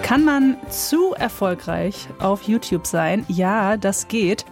Kann man zu erfolgreich auf YouTube sein? Ja, das geht.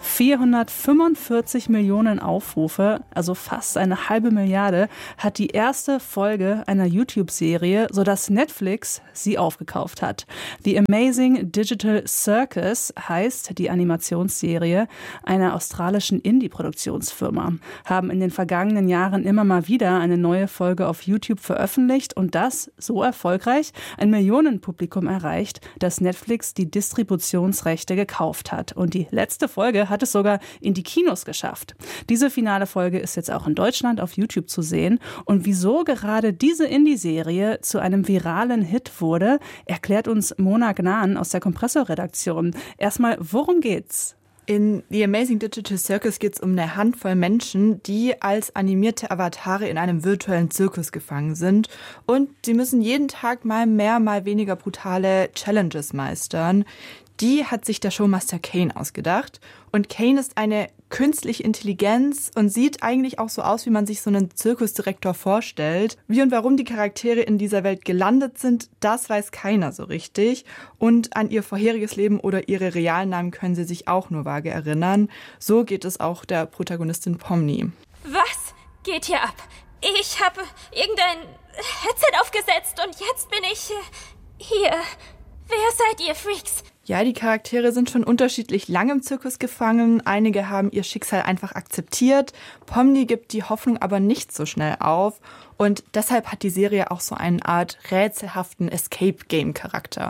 445 Millionen Aufrufe, also fast eine halbe Milliarde, hat die erste Folge einer YouTube-Serie, sodass Netflix sie aufgekauft hat. The Amazing Digital Circus heißt die Animationsserie einer australischen Indie-Produktionsfirma. Haben in den vergangenen Jahren immer mal wieder eine neue Folge auf YouTube veröffentlicht und das so erfolgreich ein Millionenpublikum erreicht, dass Netflix die Distributionsrechte gekauft hat. Und die letzte Folge hat es sogar in die Kinos geschafft. Diese finale Folge ist jetzt auch in Deutschland auf YouTube zu sehen. Und wieso gerade diese Indie-Serie zu einem viralen Hit wurde, erklärt uns Mona Gnan aus der Kompressor-Redaktion. Erstmal, worum geht's? In The Amazing Digital Circus geht es um eine Handvoll Menschen, die als animierte Avatare in einem virtuellen Zirkus gefangen sind. Und sie müssen jeden Tag mal mehr, mal weniger brutale Challenges meistern. Die hat sich der Showmaster Kane ausgedacht. Und Kane ist eine künstliche Intelligenz und sieht eigentlich auch so aus, wie man sich so einen Zirkusdirektor vorstellt. Wie und warum die Charaktere in dieser Welt gelandet sind, das weiß keiner so richtig. Und an ihr vorheriges Leben oder ihre realen Namen können sie sich auch nur vage erinnern. So geht es auch der Protagonistin Pomni. Was geht hier ab? Ich habe irgendein Headset aufgesetzt und jetzt bin ich hier. Wer seid ihr, Freaks? Ja, die Charaktere sind schon unterschiedlich lang im Zirkus gefangen. Einige haben ihr Schicksal einfach akzeptiert. Pomni gibt die Hoffnung aber nicht so schnell auf. Und deshalb hat die Serie auch so eine Art rätselhaften Escape-Game-Charakter.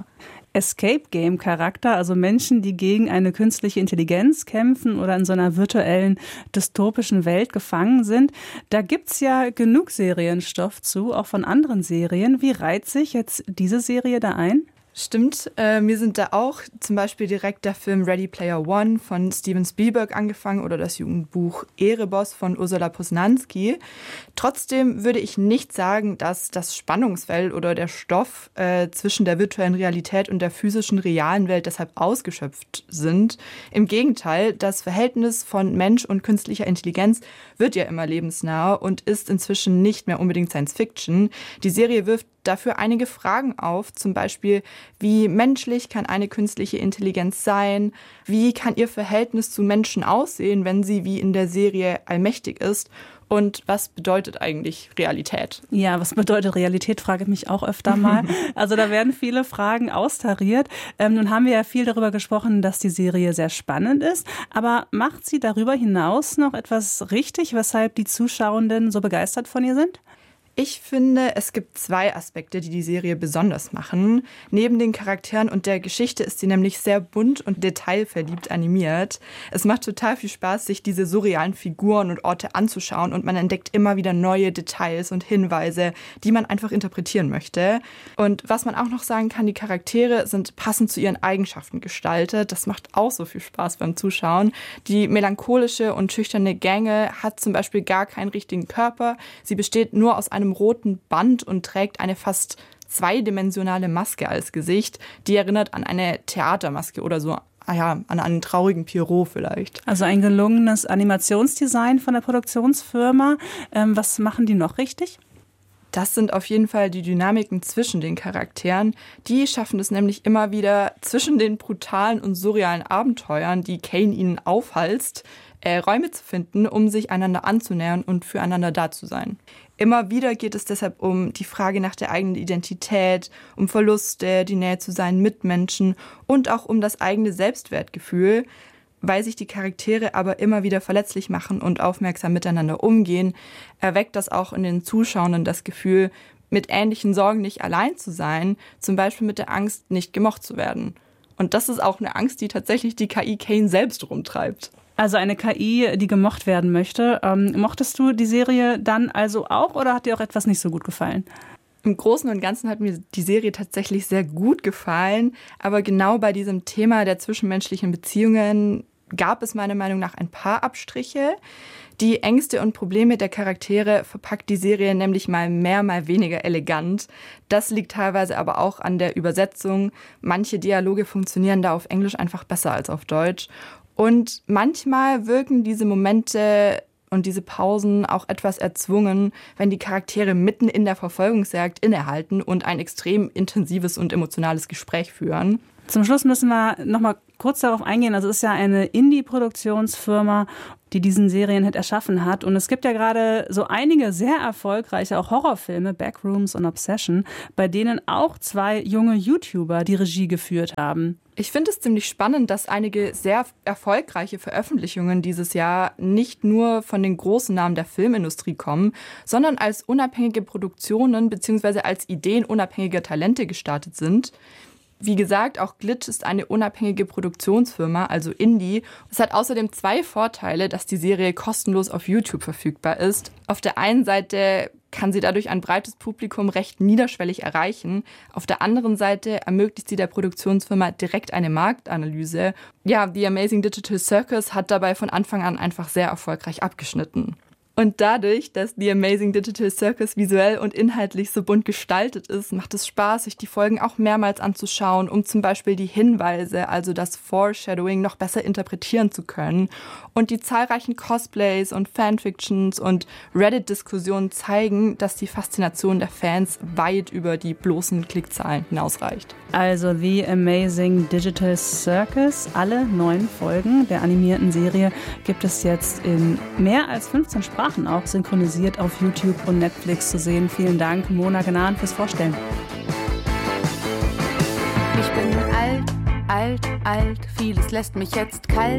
Escape-Game-Charakter, also Menschen, die gegen eine künstliche Intelligenz kämpfen oder in so einer virtuellen, dystopischen Welt gefangen sind. Da gibt's ja genug Serienstoff zu, auch von anderen Serien. Wie reiht sich jetzt diese Serie da ein? Stimmt, mir sind da auch zum Beispiel direkt der Film Ready Player One von Steven Spielberg angefangen oder das Jugendbuch Ereboss von Ursula Posnanski. Trotzdem würde ich nicht sagen, dass das Spannungsfeld oder der Stoff zwischen der virtuellen Realität und der physischen realen Welt deshalb ausgeschöpft sind. Im Gegenteil, das Verhältnis von Mensch und künstlicher Intelligenz wird ja immer lebensnah und ist inzwischen nicht mehr unbedingt Science Fiction. Die Serie wirft dafür einige Fragen auf, zum Beispiel, wie menschlich kann eine künstliche Intelligenz sein? Wie kann ihr Verhältnis zu Menschen aussehen, wenn sie wie in der Serie allmächtig ist? Und was bedeutet eigentlich Realität? Ja, was bedeutet Realität, frage ich mich auch öfter mal. Also da werden viele Fragen austariert. Nun haben wir ja viel darüber gesprochen, dass die Serie sehr spannend ist. Aber macht sie darüber hinaus noch etwas richtig, weshalb die Zuschauenden so begeistert von ihr sind? Ich finde, es gibt zwei Aspekte, die die Serie besonders machen. Neben den Charakteren und der Geschichte ist sie nämlich sehr bunt und detailverliebt animiert. Es macht total viel Spaß, sich diese surrealen Figuren und Orte anzuschauen und man entdeckt immer wieder neue Details und Hinweise, die man einfach interpretieren möchte. Und was man auch noch sagen kann, die Charaktere sind passend zu ihren Eigenschaften gestaltet. Das macht auch so viel Spaß beim Zuschauen. Die melancholische und schüchterne Gänge hat zum Beispiel gar keinen richtigen Körper. Sie besteht nur aus einem roten Band und trägt eine fast zweidimensionale Maske als Gesicht, die erinnert an eine Theatermaske oder so, an einen traurigen Pierrot vielleicht. Also ein gelungenes Animationsdesign von der Produktionsfirma. Was machen die noch richtig? Das sind auf jeden Fall die Dynamiken zwischen den Charakteren. Die schaffen es nämlich immer wieder zwischen den brutalen und surrealen Abenteuern, die Kane ihnen aufhalst, Räume zu finden, um sich einander anzunähern und füreinander da zu sein. Immer wieder geht es deshalb um die Frage nach der eigenen Identität, um Verluste, die Nähe zu seinen Mitmenschen und auch um das eigene Selbstwertgefühl. Weil sich die Charaktere aber immer wieder verletzlich machen und aufmerksam miteinander umgehen, erweckt das auch in den Zuschauenden das Gefühl, mit ähnlichen Sorgen nicht allein zu sein, zum Beispiel mit der Angst, nicht gemocht zu werden. Und das ist auch eine Angst, die tatsächlich die KI Kane selbst rumtreibt. Also eine KI, die gemocht werden möchte. Mochtest du die Serie dann also auch oder hat dir auch etwas nicht so gut gefallen? Im Großen und Ganzen hat mir die Serie tatsächlich sehr gut gefallen. Aber genau bei diesem Thema der zwischenmenschlichen Beziehungen gab es meiner Meinung nach ein paar Abstriche. Die Ängste und Probleme der Charaktere verpackt die Serie nämlich mal mehr, mal weniger elegant. Das liegt teilweise aber auch an der Übersetzung. Manche Dialoge funktionieren da auf Englisch einfach besser als auf Deutsch. Und manchmal wirken diese Momente und diese Pausen auch etwas erzwungen, wenn die Charaktere mitten in der Verfolgungsjagd innehalten und ein extrem intensives und emotionales Gespräch führen. Zum Schluss müssen wir noch mal kurz darauf eingehen. Also es ist ja eine Indie-Produktionsfirma, die diesen Serienhit erschaffen hat. Und es gibt ja gerade so einige sehr erfolgreiche, auch Horrorfilme, Backrooms und Obsession, bei denen auch 2 junge YouTuber die Regie geführt haben. Ich finde es ziemlich spannend, dass einige sehr erfolgreiche Veröffentlichungen dieses Jahr nicht nur von den großen Namen der Filmindustrie kommen, sondern als unabhängige Produktionen bzw. als Ideen unabhängiger Talente gestartet sind. Wie gesagt, auch Glitch ist eine unabhängige Produktionsfirma, also Indie. Es hat außerdem 2 Vorteile, dass die Serie kostenlos auf YouTube verfügbar ist. Auf der einen Seite kann sie dadurch ein breites Publikum recht niederschwellig erreichen. Auf der anderen Seite ermöglicht sie der Produktionsfirma direkt eine Marktanalyse. Ja, The Amazing Digital Circus hat dabei von Anfang an einfach sehr erfolgreich abgeschnitten. Und dadurch, dass The Amazing Digital Circus visuell und inhaltlich so bunt gestaltet ist, macht es Spaß, sich die Folgen auch mehrmals anzuschauen, um zum Beispiel die Hinweise, also das Foreshadowing, noch besser interpretieren zu können. Und die zahlreichen Cosplays und Fanfictions und Reddit-Diskussionen zeigen, dass die Faszination der Fans weit über die bloßen Klickzahlen hinausreicht. Also The Amazing Digital Circus, alle 9 Folgen der animierten Serie gibt es jetzt in mehr als 15 Sprachen auch synchronisiert auf YouTube und Netflix zu sehen. Vielen Dank, Mona Gnan, fürs Vorstellen. Ich bin alt, vieles lässt mich jetzt kalt.